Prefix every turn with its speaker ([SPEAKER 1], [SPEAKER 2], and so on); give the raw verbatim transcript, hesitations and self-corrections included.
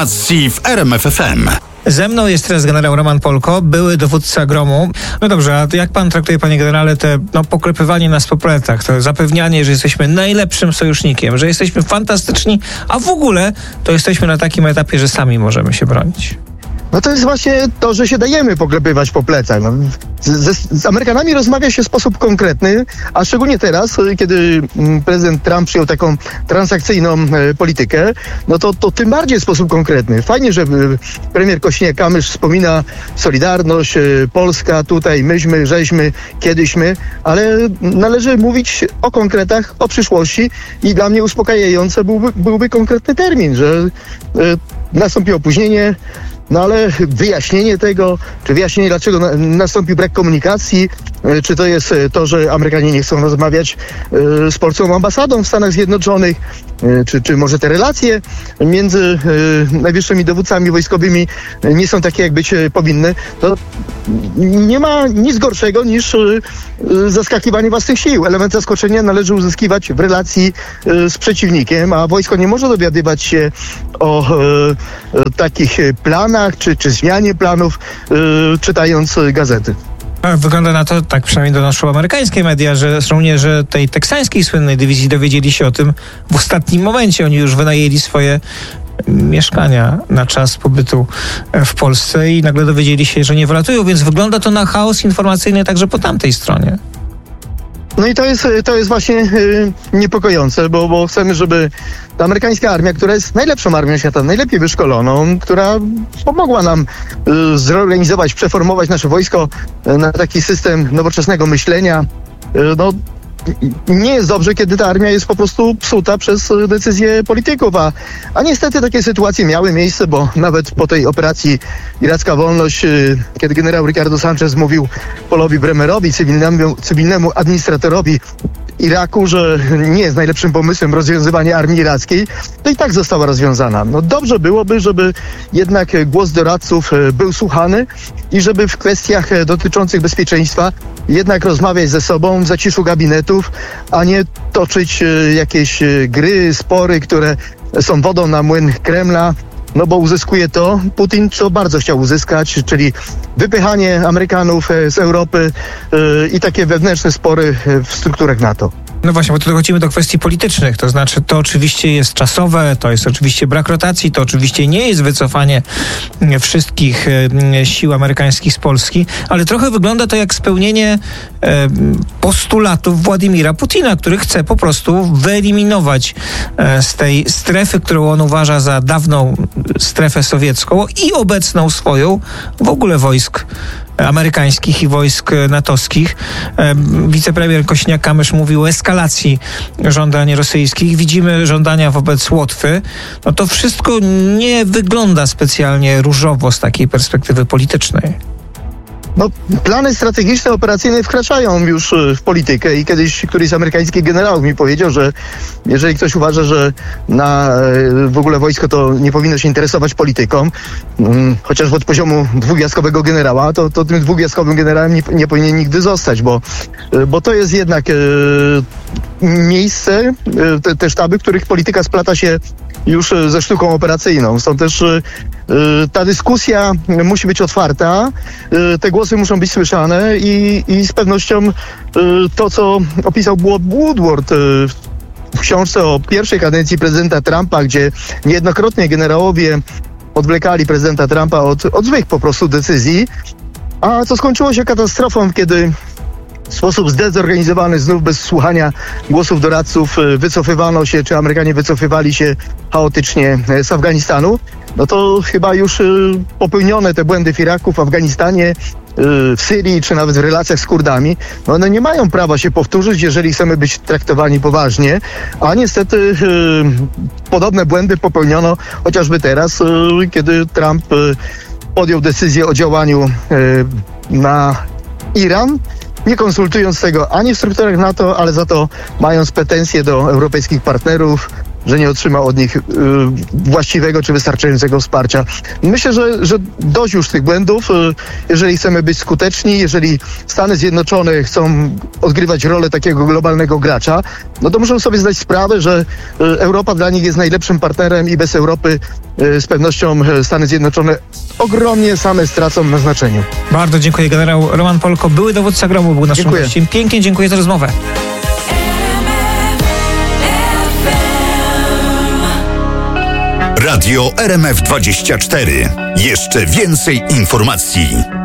[SPEAKER 1] w R M F F M.
[SPEAKER 2] Ze mną jest teraz generał Roman Polko, były dowódca gromu. No dobrze, a jak pan traktuje, panie generale, te no, poklepywanie nas po plecach, to zapewnianie, że jesteśmy najlepszym sojusznikiem, że jesteśmy fantastyczni, a w ogóle to jesteśmy na takim etapie, że sami możemy się bronić?
[SPEAKER 3] No to jest właśnie to, że się dajemy poklepywać po plecach. No, z, z, z Amerykanami rozmawia się w sposób konkretny, a szczególnie teraz, kiedy prezydent Trump przyjął taką transakcyjną e, politykę, no to, to tym bardziej w sposób konkretny. Fajnie, że premier Kosiniak-Kamysz wspomina Solidarność, e, Polska, tutaj myśmy, żeśmy, kiedyśmy, ale należy mówić o konkretach, o przyszłości i dla mnie uspokajające byłby, byłby konkretny termin, że e, nastąpi opóźnienie. No ale wyjaśnienie tego, czy wyjaśnienie, dlaczego na, nastąpił brak komunikacji, y, czy to jest y, to, że Amerykanie nie chcą rozmawiać y, z polską ambasadą w Stanach Zjednoczonych, y, czy, czy może te relacje między y, najwyższymi dowódcami wojskowymi y, nie są takie, jak być y, powinny, to nie ma nic gorszego niż y, y, zaskakiwanie własnych sił. Element zaskoczenia należy uzyskiwać w relacji y, z przeciwnikiem, a wojsko nie może dowiadywać się o y, y, takich planach, Czy, czy zmianie planów, yy, czytając gazety.
[SPEAKER 2] Wygląda na to, tak przynajmniej donoszą amerykańskie media, że żołnierze tej teksańskiej słynnej dywizji dowiedzieli się o tym w ostatnim momencie. Oni już wynajęli swoje mieszkania na czas pobytu w Polsce i nagle dowiedzieli się, że nie wylatują, więc wygląda to na chaos informacyjny także po tamtej stronie.
[SPEAKER 3] No i to jest, to jest właśnie yy, niepokojące, bo, bo chcemy, żeby ta amerykańska armia, która jest najlepszą armią świata, najlepiej wyszkoloną, która pomogła nam yy, zorganizować, przeformować nasze wojsko yy, na taki system nowoczesnego myślenia, yy, no nie jest dobrze, kiedy ta armia jest po prostu psuta przez decyzje polityków, a, a niestety takie sytuacje miały miejsce, bo nawet po tej operacji Iracka Wolność, kiedy generał Ricardo Sanchez mówił Paulowi Bremerowi, cywilnemu, cywilnemu administratorowi Iraku, że nie jest najlepszym pomysłem rozwiązywanie armii irackiej, to i tak została rozwiązana. No dobrze byłoby, żeby jednak głos doradców był słuchany i żeby w kwestiach dotyczących bezpieczeństwa jednak rozmawiać ze sobą w zaciszu gabinetów, a nie toczyć jakieś gry, spory, które są wodą na młyn Kremla, no bo uzyskuje to Putin, co bardzo chciał uzyskać, czyli wypychanie Amerykanów z Europy yy, i takie wewnętrzne spory w strukturach NATO.
[SPEAKER 2] No właśnie, bo tu dochodzimy do kwestii politycznych, to znaczy to oczywiście jest czasowe, to jest oczywiście brak rotacji, to oczywiście nie jest wycofanie wszystkich sił amerykańskich z Polski, ale trochę wygląda to jak spełnienie e, postulatów Władimira Putina, który chce po prostu wyeliminować e, z tej strefy, którą on uważa za dawną strefę sowiecką i obecną swoją w ogóle wojsk amerykańskich i wojsk natowskich. Wicepremier Kosiniak-Kamysz mówił o eskalacji żądań rosyjskich. Widzimy żądania wobec Łotwy. No to wszystko nie wygląda specjalnie różowo z takiej perspektywy politycznej.
[SPEAKER 3] No, plany strategiczne, operacyjne wkraczają już w politykę i kiedyś któryś z amerykańskich generałów mi powiedział, że jeżeli ktoś uważa, że na w ogóle wojsko to nie powinno się interesować polityką, chociaż od poziomu dwugwiazdkowego generała, to, to tym dwugwiazdkowym generałem nie, nie powinien nigdy zostać, bo, bo to jest jednak e, miejsce, te, te sztaby, w których polityka splata się już ze sztuką operacyjną. Stąd też y, ta dyskusja musi być otwarta, y, te głosy muszą być słyszane i, i z pewnością y, to, co opisał Woodward y, w książce o pierwszej kadencji prezydenta Trumpa, gdzie niejednokrotnie generałowie odwlekali prezydenta Trumpa od, od złych po prostu decyzji, a co skończyło się katastrofą, kiedy w sposób zdezorganizowany, znów bez słuchania głosów doradców wycofywano się, czy Amerykanie wycofywali się chaotycznie z Afganistanu, no to chyba już popełnione te błędy w Iraku, w Afganistanie, w Syrii, czy nawet w relacjach z Kurdami, no one nie mają prawa się powtórzyć, jeżeli chcemy być traktowani poważnie, a niestety podobne błędy popełniono chociażby teraz, kiedy Trump podjął decyzję o działaniu na Iran, nie konsultując tego ani w strukturach NATO, ale za to mając pretensje do europejskich partnerów, że nie otrzyma od nich y, właściwego czy wystarczającego wsparcia. Myślę, że, że dość już tych błędów. Y, jeżeli chcemy być skuteczni, jeżeli Stany Zjednoczone chcą odgrywać rolę takiego globalnego gracza, no to muszą sobie zdać sprawę, że y, Europa dla nich jest najlepszym partnerem i bez Europy y, z pewnością Stany Zjednoczone ogromnie same stracą na znaczeniu.
[SPEAKER 2] Bardzo dziękuję. Generał Roman Polko, były dowódca gromu, był naszym
[SPEAKER 3] Dziękuję.
[SPEAKER 2] gościem. Pięknie dziękuję za rozmowę.
[SPEAKER 1] Radio R M F dwadzieścia cztery. Jeszcze więcej informacji.